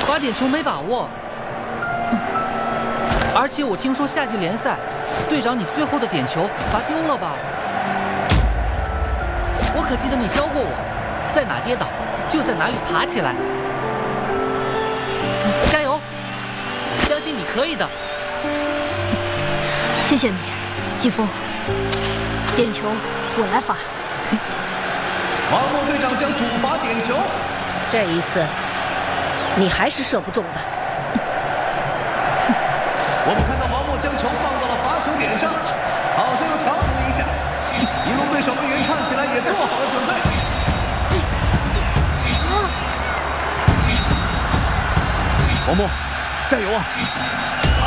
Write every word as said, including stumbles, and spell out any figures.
罚点球没把握。而且我听说夏季联赛，队长你最后的点球罚丢了吧？我可记得你教过我，在哪跌倒就在哪里爬起来。加油！相信你可以的。 谢谢你，季风。点球我来罚。 王默队长将主罚点球。 这一次，你还是射不中的。 我们看到王默将球放到了罚球点上，好像又调整了一下。一路对守门员看起来也做好了准备。王默，加油啊！